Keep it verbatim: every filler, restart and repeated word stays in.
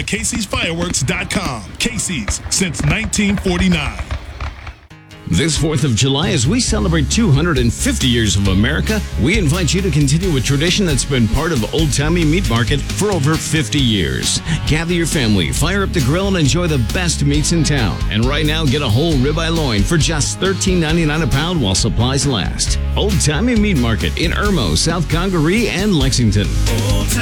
Casey's Fireworks dot com. Casey's since nineteen forty-nine. This fourth of July, as we celebrate two hundred fifty years of America, we invite you to continue a tradition that's been part of Old Timey Meat Market for over fifty years. Gather your family, fire up the grill, and enjoy the best meats in town. And right now, get a whole ribeye loin for just thirteen ninety-nine a pound while supplies last. Old Timey Meat Market in Irmo, South Congaree, and Lexington.